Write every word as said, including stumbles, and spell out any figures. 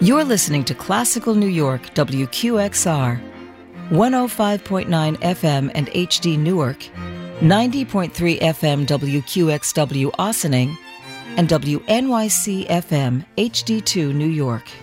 You're listening to Classical New York, W Q X R, one oh five point nine F M and H D Newark, ninety point three F M W Q X W Ossining, and W N Y C F M H D two New York.